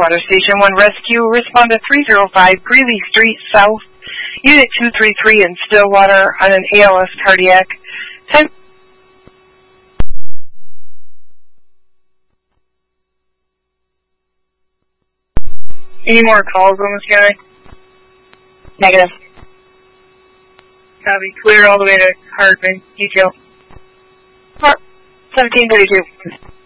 Water Station 1 Rescue. Respond to 305 Greeley Street South, Unit 233 in Stillwater on an ALS cardiac. Any more calls on this guy? Negative. Copy. Clear all the way to Hardman. Detail. 1732.